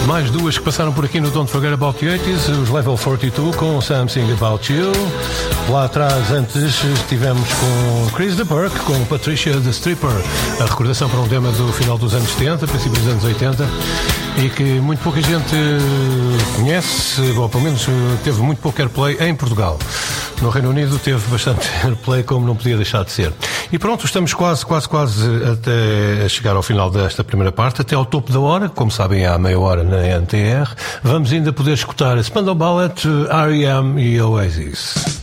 Mais duas que passaram por aqui no Don't Forget About the 80s, os Level 42 com Something About You. Lá atrás, antes, estivemos com Chris de Burke, com Patricia the Stripper, a recordação para um tema do final dos anos 70, princípio dos anos 80, e que muito pouca gente conhece, ou pelo menos teve muito pouco airplay em Portugal. No Reino Unido teve bastante airplay, como não podia deixar de ser. E pronto, estamos quase até a chegar ao final desta primeira parte, até ao topo da hora, como sabem, há meia hora na NTR. Vamos ainda poder escutar Spandau Ballet, R.E.M. e Oasis.